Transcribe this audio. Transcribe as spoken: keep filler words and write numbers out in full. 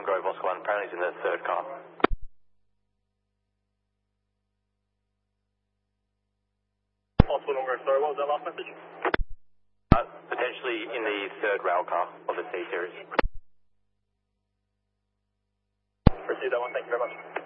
Grove Oscar one, apparently he's in the third car. Oscar one Grove, sorry, what was that last message? Uh, potentially in the third rail car of the C series. Proceed that one, thank you very much.